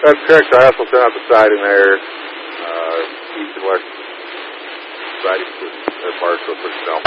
That's correct. I also sent out the siding there, east and west siding to their partial for snow.